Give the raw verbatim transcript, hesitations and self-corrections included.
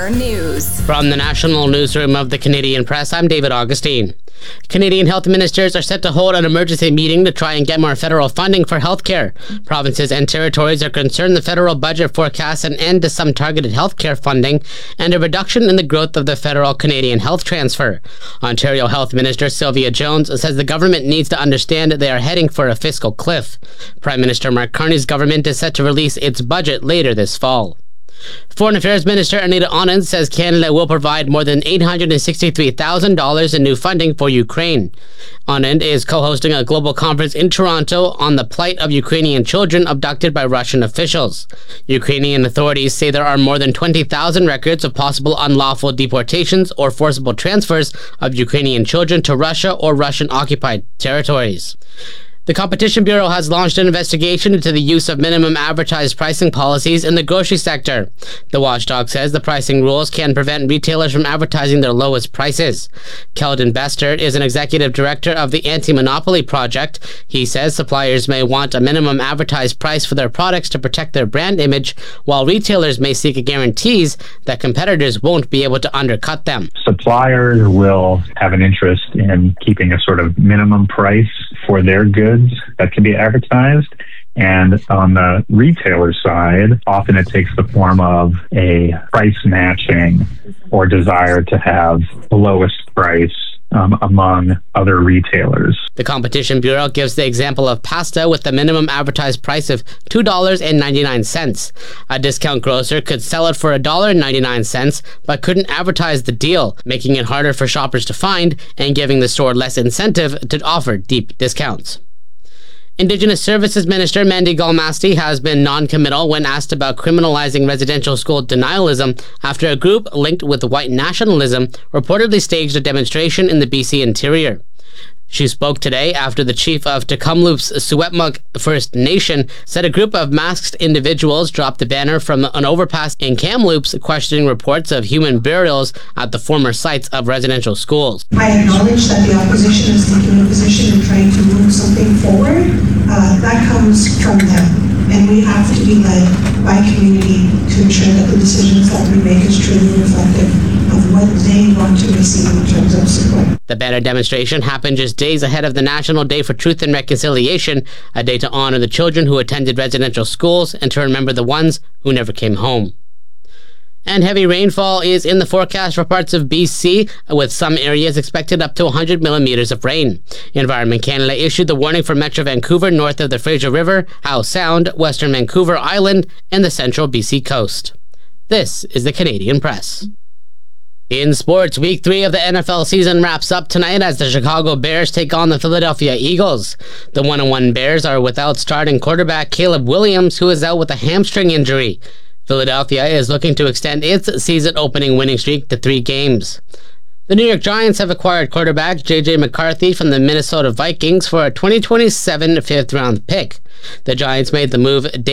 Weather News. From the National Newsroom of the Canadian Press, I'm David Augustine. Canadian health ministers are set to hold an emergency meeting to try and get more federal funding for healthcare. Provinces and territories are concerned the federal budget forecasts an end to some targeted healthcare funding and a reduction in the growth of the federal Canadian health transfer. Ontario Health Minister Sylvia Jones says the government needs to understand that they are heading for a fiscal cliff. Prime Minister Mark Carney's government is set to release its budget later this fall. Foreign Affairs Minister Anita Anand says Canada will provide more than eight hundred sixty-three thousand dollars in new funding for Ukraine. Anand is co-hosting a global conference in Toronto on the plight of Ukrainian children abducted by Russian officials. Ukrainian authorities say there are more than twenty thousand records of possible unlawful deportations or forcible transfers of Ukrainian children to Russia or Russian-occupied territories. The Competition Bureau has launched an investigation into the use of minimum advertised pricing policies in the grocery sector. The watchdog says the pricing rules can prevent retailers from advertising their lowest prices. Keldon Bester is an executive director of the Anti-Monopoly Project. He says suppliers may want a minimum advertised price for their products to protect their brand image, while retailers may seek guarantees that competitors won't be able to undercut them. Suppliers will have an interest in keeping a sort of minimum price for their goods that can be advertised. And on the retailer side, often it takes the form of a price matching or desire to have the lowest price um, among other retailers. The Competition Bureau gives the example of pasta with the minimum advertised price of two dollars and ninety-nine cents. A discount grocer could sell it for one dollar and ninety-nine cents, but couldn't advertise the deal, making it harder for shoppers to find and giving the store less incentive to offer deep discounts. Indigenous Services Minister Mandy Galmasti has been non-committal when asked about criminalizing residential school denialism after a group linked with white nationalism reportedly staged a demonstration in the B C interior. She spoke today after the chief of Tecumloops Secwepemc First Nation said a group of masked individuals dropped a banner from an overpass in Kamloops questioning reports of human burials at the former sites of residential schools. I acknowledge that the opposition is taking a position and trying to move something forward. Uh, that comes from them. And we have to be led by community to ensure that the decisions that we make is truly reflective of what they want to receive in terms of support. The banner demonstration happened just days ahead of the National Day for Truth and Reconciliation, a day to honor the children who attended residential schools and to remember the ones who never came home. And heavy rainfall is in the forecast for parts of B C, with some areas expected up to one hundred millimeters of rain. Environment Canada issued the warning for Metro Vancouver north of the Fraser River, Howe Sound, Western Vancouver Island, and the central B C coast. This is the Canadian Press. In sports, week three of the N F L season wraps up tonight as the Chicago Bears take on the Philadelphia Eagles. The one and one Bears are without starting quarterback Caleb Williams, who is out with a hamstring injury. Philadelphia is looking to extend its season-opening winning streak to three games. The New York Giants have acquired quarterback J J McCarthy from the Minnesota Vikings for a twenty twenty-seven fifth-round pick. The Giants made the move